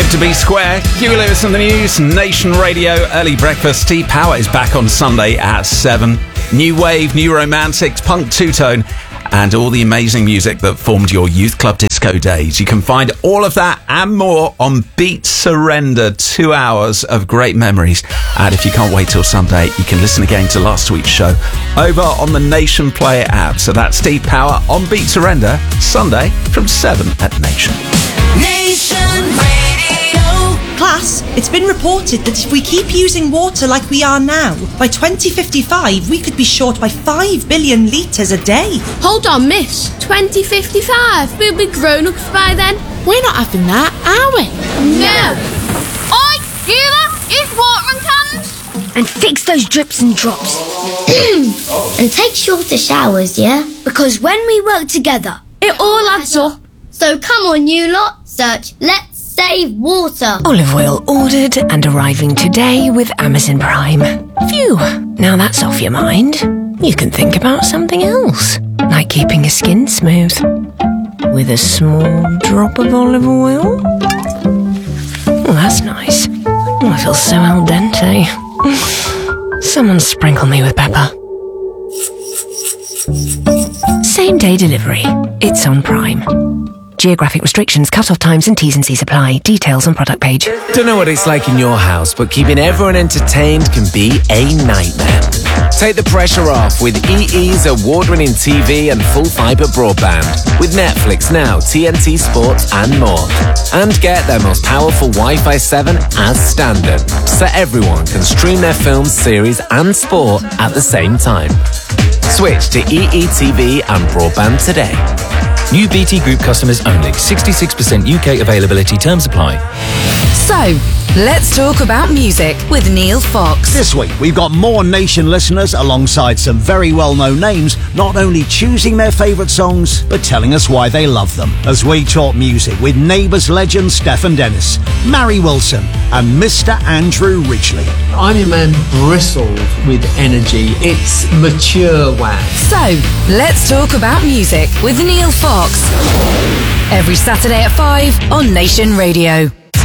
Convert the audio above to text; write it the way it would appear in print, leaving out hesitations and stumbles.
Good to be square. Huey Lewis and the News, Nation Radio, early breakfast. Steve Power is back on Sunday at 7. New wave, new romantics, punk two-tone, and all the amazing music that formed your youth club disco days. You can find all of that and more on Beat Surrender. 2 hours of great memories. And if you can't wait till Sunday, you can listen again to last week's show over on the Nation Player app. So that's Steve Power on Beat Surrender, Sunday from 7 at Nation. Nation Radio. Class, it's been reported that if we keep using water like we are now, by 2055 we could be short by 5 billion litres a day. Hold on, miss. 2055? We'll be grown-ups by then. We're not having that, are we? No. Oi, you lot, use watering cans. And fix those drips and drops. And take shorter showers, yeah? Because when we work together, it all adds up. So come on, you lot, search Let's Save Water. Olive oil ordered and arriving today with Amazon Prime. Phew, now that's off your mind. You can think about something else, like keeping your skin smooth with a small drop of olive oil. Oh, that's nice. Oh, I feel so al dente. Someone sprinkle me with pepper. Same day delivery. It's on Prime. Geographic restrictions, cut-off times and T's and C's apply. Details on product page. Don't know what it's like in your house, but keeping everyone entertained can be a nightmare. Take the pressure off with EE's award-winning TV and full fibre broadband. With Netflix Now, TNT Sports and more. And get their most powerful Wi-Fi 7 as standard, so everyone can stream their films, series and sport at the same time. Switch to EE TV and broadband today. New BT Group customers only. 66% UK availability. Terms apply. So, let's talk about music with Neil Fox. This week, we've got more Nation listeners alongside some very well-known names, not only choosing their favourite songs, but telling us why they love them. As we talk music with Neighbours legend Stefan Dennis, Mary Wilson and Mr. Andrew Ridgeley. I'm a man bristled with energy. It's mature wax. So, let's talk about music with Neil Fox. Every Saturday at 5 on Nation Radio.